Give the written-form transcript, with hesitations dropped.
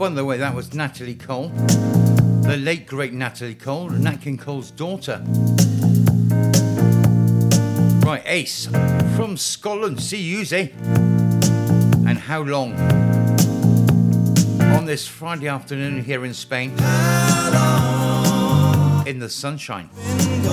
by the way, that was Natalie Cole, the late great Natalie Cole, Nat King Cole's daughter. Right, Ace from Scotland. See yous, eh? And how long? On this Friday afternoon here in Spain, in the sunshine.